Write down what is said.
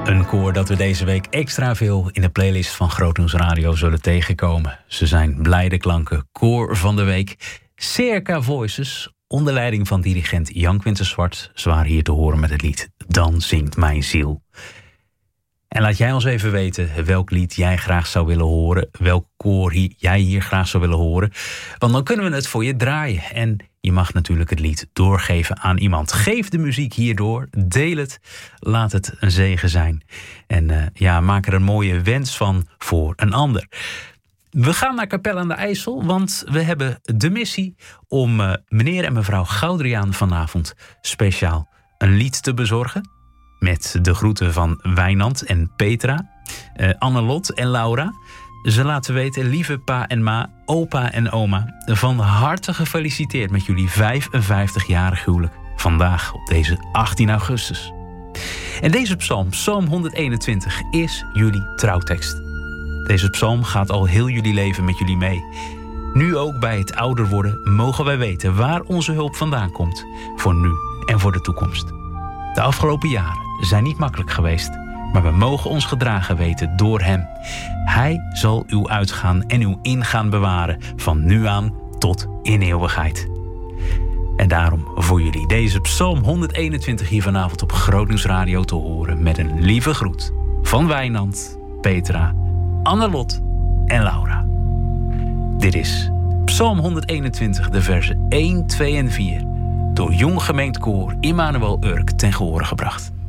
Een koor dat we deze week extra veel in de playlist van Grootnieuws Radio zullen tegenkomen. Ze zijn Blijde Klanken, koor van de week. Circa Voices, onder leiding van dirigent Jan Quinten Zwart. Ze waren hier te horen met het lied Dan zingt mijn ziel. En laat jij ons even weten welk lied jij graag zou willen horen. Welk koor jij hier graag zou willen horen. Want dan kunnen we het voor je draaien. En je mag natuurlijk het lied doorgeven aan iemand. Geef de muziek hierdoor. Deel het. Laat het een zegen zijn. En maak er een mooie wens van voor een ander. We gaan naar Capelle aan de IJssel. Want we hebben de missie om meneer en mevrouw Goudriaan vanavond speciaal een lied te bezorgen. Met de groeten van Wijnand en Petra, Annelot en Laura. Ze laten weten, lieve pa en ma, opa en oma, van harte gefeliciteerd met jullie 55-jarig huwelijk. Vandaag op deze 18 augustus. En deze psalm, Psalm 121, is jullie trouwtekst. Deze psalm gaat al heel jullie leven met jullie mee. Nu ook bij het ouder worden mogen wij weten waar onze hulp vandaan komt. Voor nu en voor de toekomst. De afgelopen jaren zijn niet makkelijk geweest, maar we mogen ons gedragen weten door hem. Hij zal uw uitgaan en uw ingaan bewaren, van nu aan tot in eeuwigheid. En daarom voor jullie deze Psalm 121 hier vanavond op Grootnieuws Radio te horen met een lieve groet van Wijnand, Petra, Annelot en Laura. Dit is Psalm 121, de versen 1, 2 en 4... door Jong Gemeend Koor Immanuel Urk ten gehore gebracht.